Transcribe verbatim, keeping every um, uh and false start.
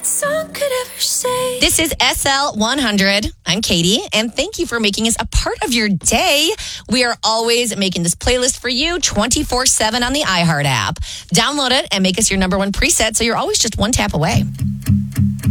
song could ever say. This is S L one hundred. I'm Katie, and thank you for making us a part of your day. We are always making this playlist for you twenty-four seven on the iHeart app. Download it and make us your number one preset so you're always just one tap away.